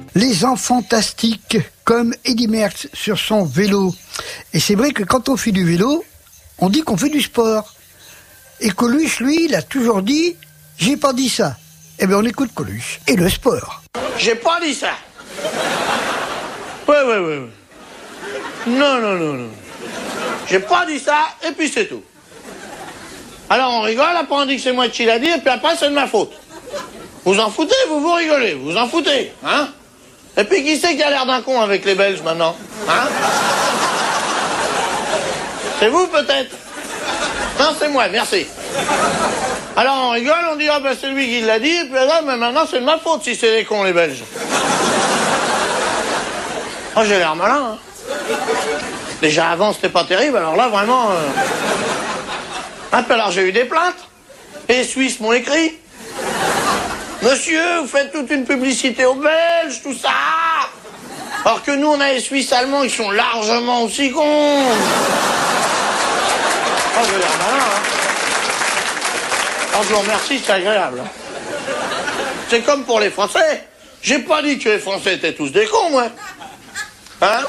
Les enfants fantastiques, comme Eddy Merckx sur son vélo. Et c'est vrai que quand on fait du vélo, on dit qu'on fait du sport. Et Coluche, lui, il a toujours dit « j'ai pas dit ça ». Eh bien, on écoute Coluche. Et le sport. J'ai pas dit ça. Ouais. Non. J'ai pas dit ça, et puis c'est tout. Alors on rigole, après on dit que c'est moi qui l'a dit, et puis après c'est de ma faute. Vous en foutez, vous rigolez, vous en foutez, hein? Et puis qui c'est qui a l'air d'un con avec les Belges maintenant, hein? C'est vous peut-être? Non, c'est moi, merci. Alors on rigole, on dit ah ben c'est lui qui l'a dit, et puis là, mais maintenant c'est de ma faute si c'est des cons les Belges. Oh j'ai l'air malin, hein. Déjà avant c'était pas terrible, alors là vraiment... Ah, puis alors j'ai eu des plaintes, et les Suisses m'ont écrit. Monsieur, vous faites toute une publicité aux Belges, tout ça. Alors que nous on a les Suisses allemands, ils sont largement aussi cons. Oh j'ai l'air malin, hein. Alors je vous remercie, c'est agréable. C'est comme pour les Français. J'ai pas dit que les Français étaient tous des cons, moi. Hein?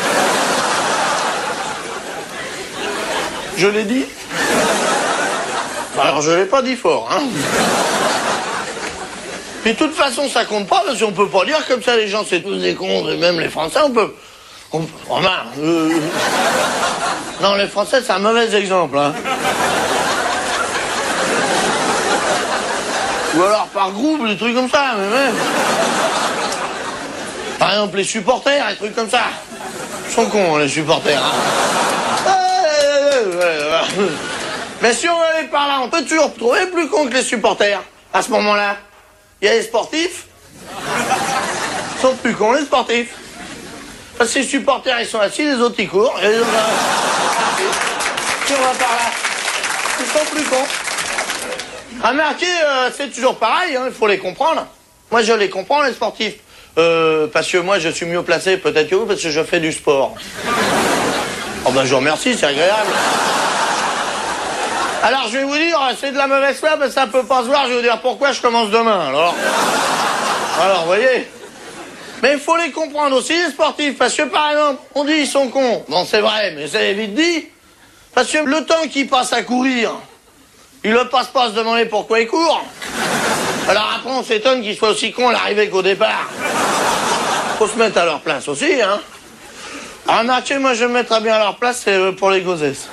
Je l'ai dit? Alors je l'ai pas dit fort, hein. Puis de toute façon ça compte pas, parce qu'on peut pas dire comme ça les gens c'est tous des cons, et même les Français on peut... Non les Français c'est un mauvais exemple, hein. Ou alors par groupe, des trucs comme ça, mais même... Par exemple les supporters, des trucs comme ça. Ils sont cons les supporters, hein. Mais si on va aller par là, on peut toujours trouver plus con que les supporters. À ce moment-là, il y a les sportifs. Ils sont plus cons, les sportifs. Parce que les supporters, ils sont assis, les autres, ils courent. Et les autres, si on va par là, ils sont plus cons. Remarquez, c'est toujours pareil, hein, il faut les comprendre. Moi, je les comprends, les sportifs. Parce que moi, je suis mieux placé, peut-être que vous, parce que je fais du sport. Oh ben, je vous remercie, c'est agréable. Alors je vais vous dire, c'est de la mauvaise foi, mais ça peut pas se voir, je vais vous dire pourquoi je commence demain, alors vous voyez. Mais il faut les comprendre aussi, les sportifs, parce que par exemple, on dit ils sont cons. Bon, c'est vrai, mais c'est vite dit. Parce que le temps qu'ils passent à courir, ils le passent pas à se demander pourquoi ils courent. Alors après, on s'étonne qu'ils soient aussi cons à l'arrivée qu'au départ. Faut se mettre à leur place aussi, hein. Remarquez, moi je me mettrais bien à leur place, c'est pour les gonzesses.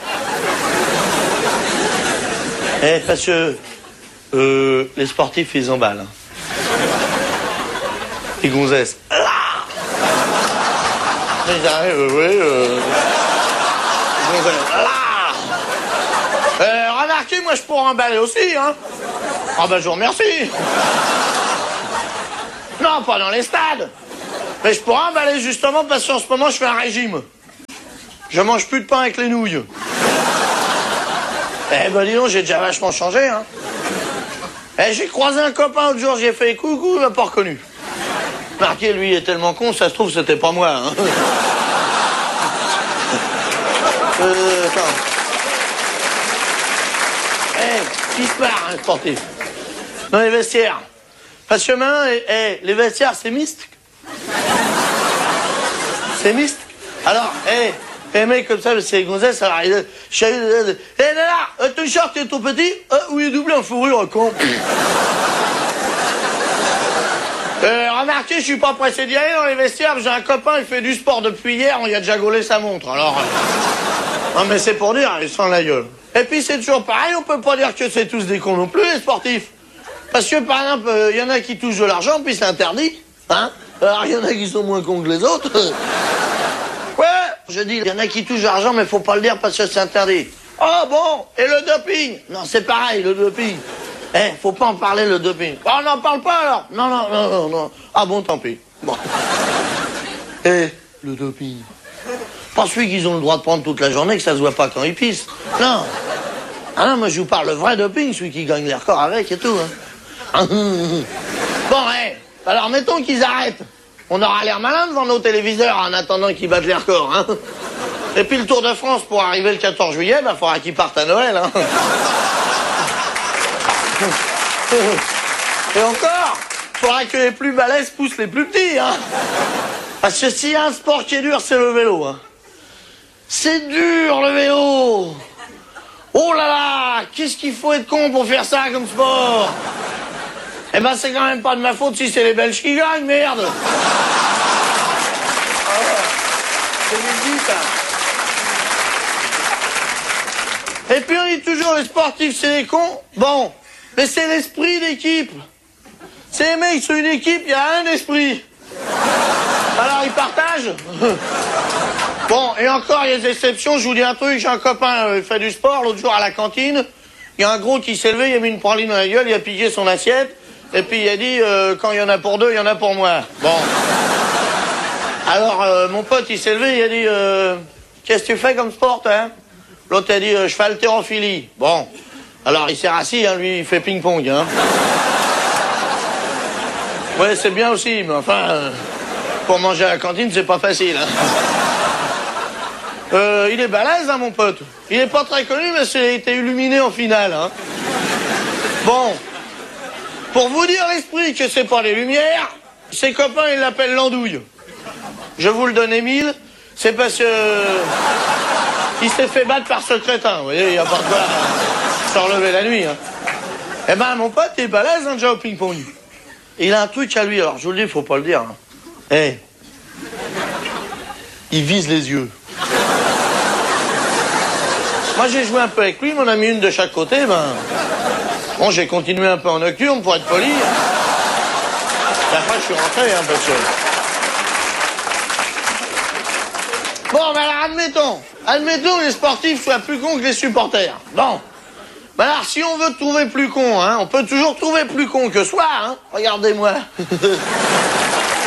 Eh, parce que les sportifs, ils emballent. Hein. Les gonzesses. Là ils arrivent, oui, les gonzesses. Là remarquez, moi, je pourrais emballer aussi, hein. Ah ben, je vous remercie. Non, pas dans les stades. Mais je pourrais emballer justement parce qu'en ce moment, je fais un régime. Je mange plus de pain avec les nouilles. Eh ben dis donc, j'ai déjà vachement changé, hein. Eh, j'ai croisé un copain l'autre jour, j'ai fait coucou, il m'a pas reconnu. Marqué, lui, il est tellement con, ça se trouve, c'était pas moi, hein. Attends. Eh, qui se marre, hein, sportif. Dans les vestiaires. Parce que maintenant, les vestiaires, c'est mixte. C'est mixte. Alors, les mecs comme ça, c'est les gonzesses, alors là, ton short est trop petit, ou il est doublé en fourrure, con. Remarquez, je suis pas pressé d'y aller dans les vestiaires, j'ai un copain, il fait du sport depuis hier, on y a déjà gaulé sa montre, alors... Non mais c'est pour dire, il sent la gueule. Et puis c'est toujours pareil, on peut pas dire que c'est tous des cons non plus, les sportifs. Parce que par exemple, il y en a qui touchent de l'argent, puis c'est interdit, hein. Alors il y en a qui sont moins cons que les autres. Ouais, je dis, il y en a qui touchent de l'argent, mais faut pas le dire parce que c'est interdit. Oh bon, et le doping? Non, c'est pareil, le doping. Faut pas en parler, le doping. Oh, on n'en parle pas alors? Non. Ah bon, tant pis. Bon. Le doping. Pas celui qu'ils ont le droit de prendre toute la journée, que ça se voit pas quand ils pissent. Non. Ah non, moi je vous parle le vrai doping, celui qui gagne les records avec et tout. Hein. Bon, alors mettons qu'ils arrêtent. On aura l'air malin devant nos téléviseurs en attendant qu'ils battent les records, hein. Et puis le Tour de France, pour arriver le 14 juillet, il faudra qu'ils partent à Noël, hein. Et encore, faudra que les plus balèzes poussent les plus petits, hein. Parce que s'il y a un sport qui est dur, c'est le vélo, hein. C'est dur, le vélo. Oh là là, qu'est-ce qu'il faut être con pour faire ça comme sport? Eh ben, c'est quand même pas de ma faute si c'est les Belges qui gagnent, merde. C'est dit, ça. Et puis on dit toujours les sportifs c'est des cons. Bon, mais c'est l'esprit d'équipe. C'est les mecs, sur une équipe, il y a un esprit. Alors ils partagent. Bon, et encore il y a des exceptions, je vous dis un truc, j'ai un copain, il fait du sport, l'autre jour à la cantine, il y a un gros qui s'est levé, il a mis une praline dans la gueule, il a piqué son assiette, et puis il a dit, quand il y en a pour deux, il y en a pour moi. Bon. Alors, mon pote, il s'est levé, il a dit, qu'est-ce que tu fais comme sport, hein? L'autre a dit, je fais haltérophilie. Bon. Alors, il s'est rassis, hein, lui, il fait ping-pong, hein. Ouais, c'est bien aussi, mais enfin, pour manger à la cantine, c'est pas facile, hein. Il est balèze, hein, mon pote. Il est pas très connu, mais il a été illuminé en finale, hein. Bon. Pour vous dire l'esprit que c'est pas les lumières, ses copains, ils l'appellent l'andouille. Je vous le donne, Émile, c'est parce que... il s'est fait battre par ce crétin, vous voyez, il n'y a pas de quoi se relever la nuit, hein. Eh ben, mon pote, il est balèze, hein, déjà au ping-pong. Il a un truc à lui, alors je vous le dis, faut pas le dire, hein. Eh, il vise les yeux. Moi, j'ai joué un peu avec lui, mais on a mis une de chaque côté, ben... Bon, j'ai continué un peu en nocturne, pour être poli. Et après, je suis rentré, hein, parce que... Bon, ben alors, admettons que les sportifs soient plus cons que les supporters. Bon. Ben alors, si on veut trouver plus con, hein, on peut toujours trouver plus con que soi, hein. Regardez-moi.